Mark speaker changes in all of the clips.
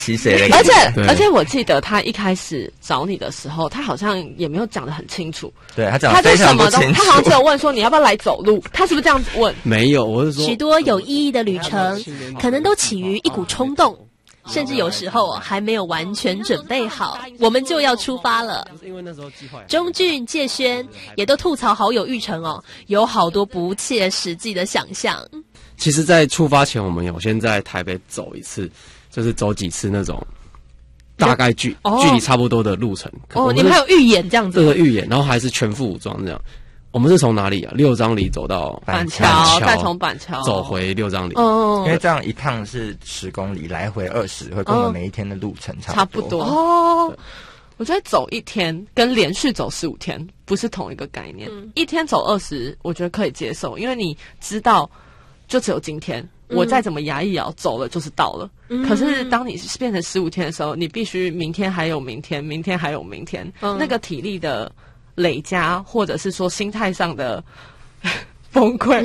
Speaker 1: 骑谁的感觉。
Speaker 2: 而且我记得他一开始找你的时候，他好像也没有讲得很清楚。
Speaker 1: 对，他讲得非常不清楚。
Speaker 2: 他好像只有问说你要不要来走路，他是不是这样子问？
Speaker 3: 没有，我是说
Speaker 4: 许多有意义的旅程，可能都起于一股冲动。甚至有时候还没有完全准备好，我们就要出发了。
Speaker 3: 因为那时候计划，
Speaker 4: 钟俊、介轩也都吐槽好友玉成哦，有好多不切实际的想象。
Speaker 3: 其实，在出发前，我们有先在台北走一次，就是走几次那种大概距离差不多的路程。
Speaker 4: 哦，你们还有预演这样子？
Speaker 3: 这个预演，然后还是全副武装这样。我们是从哪里啊？六张里走到
Speaker 2: 板桥，再从板桥
Speaker 3: 走回六张里。
Speaker 1: 因为这样一趟是10公里，来回20，会跟我们每一天的路程差不多。
Speaker 2: 哦，我觉得走一天跟连续走15天不是同一个概念。一天走20，我觉得可以接受，因为你知道就只有今天，我再怎么牙一咬走了就是到了。可是当你变成15天的时候，你必须明天还有明天，明天还有明天，那个体力的累加，或者是说心态上的崩溃。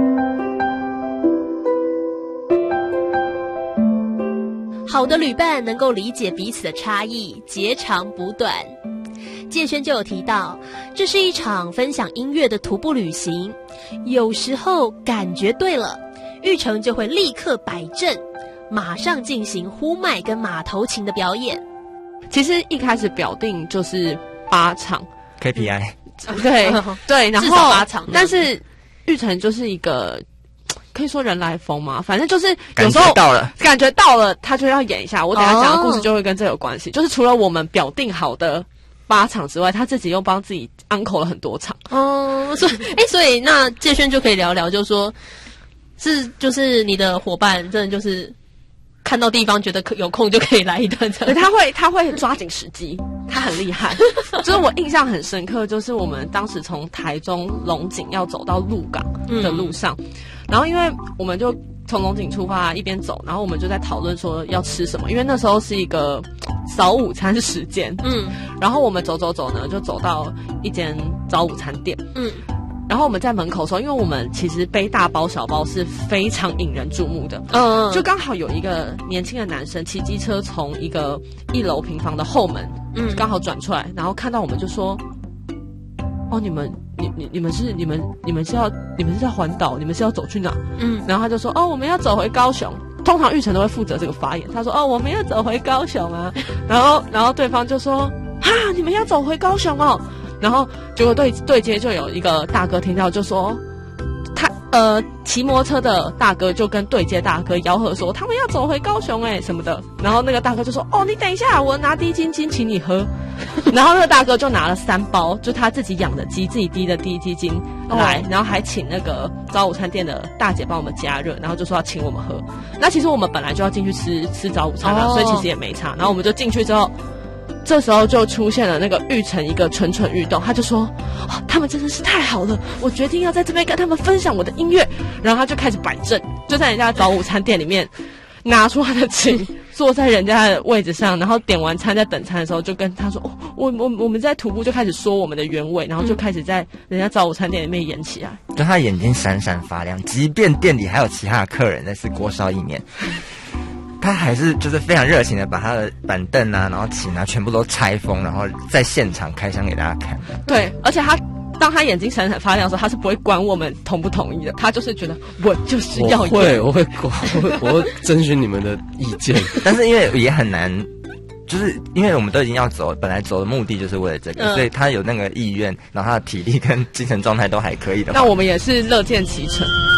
Speaker 4: 好的旅伴能够理解彼此的差异，截长补短。介轩就有提到，这是一场分享音乐的徒步旅行，有时候感觉对了，玉成就会立刻摆正，马上进行呼麦跟马头琴的表演。
Speaker 2: 其实一开始表定就是8场。
Speaker 1: KPI
Speaker 2: 对，然后
Speaker 4: 至少8场，
Speaker 2: 但是玉成就是一个可以说人来疯嘛，反正就是有时候感觉到了，他就要演一下。我等一下讲的故事就会跟这有关系，就是除了我们表定好的8场之外，他自己又帮自己uncle了很多场。
Speaker 4: 所以那介轩就可以聊聊，就是说就是你的伙伴真的就是看到地方觉得有空就可以来一段这样。
Speaker 2: 对，他会抓紧时机，他很厉害。就是我印象很深刻，就是我们当时从台中龙井要走到鹿港的路上，然后因为我们就从龙井出发一边走，然后我们就在讨论说要吃什么，因为那时候是一个早午餐时间。然后我们走呢，就走到一间早午餐店。然后我们在门口的时候，因为我们其实背大包小包是非常引人注目的，就刚好有一个年轻的男生骑机车从一个1楼平房的后门，刚好转出来，然后看到我们就说：“哦，你们是要环岛，你们是要走去哪？”然后他就说：“哦，我们要走回高雄。”通常玉成都会负责这个发言，他说：“哦，我们要走回高雄啊。”然后对方就说：“哈，你们要走回高雄哦。”然后结果对接就有一个大哥听到就说，骑摩托车的大哥就跟对接大哥吆喝说他们要走回高雄什么的。然后那个大哥就说：“哦，你等一下，我拿滴精请你喝。”然后那个大哥就拿了3包，就他自己养的鸡，自己滴的滴鸡精来，然后还请那个早午餐店的大姐帮我们加热，然后就说要请我们喝。那其实我们本来就要进去吃早午餐所以其实也没差。然后我们就进去之后，这时候就出现了那个玉成一个蠢蠢欲动，他就说：“他们真的是太好了，我决定要在这边跟他们分享我的音乐。”然后他就开始摆正，就在人家早午餐店里面拿出他的琴，坐在人家的位置上，然后点完餐在等餐的时候就跟他说：“我们在徒步，就开始说我们的原委，然后就开始在人家早午餐店里面演起来。”
Speaker 1: 就他眼睛闪闪发亮，即便店里还有其他的客人在吃锅烧意面。他还是就是非常热情的把他的板凳啊，然后琴啊全部都拆封，然后在现场开箱给大家看。
Speaker 2: 对，而且当他眼睛闪闪发亮的时候，他是不会管我们同不同意的，他就是觉得我就是要演。
Speaker 3: 我会征询你们的意见。
Speaker 1: 但是因为也很难，就是因为我们都已经要走，本来走的目的就是为了这个，所以他有那个意愿，然后他的体力跟精神状态都还可以的话，
Speaker 2: 那我们也是乐见其成。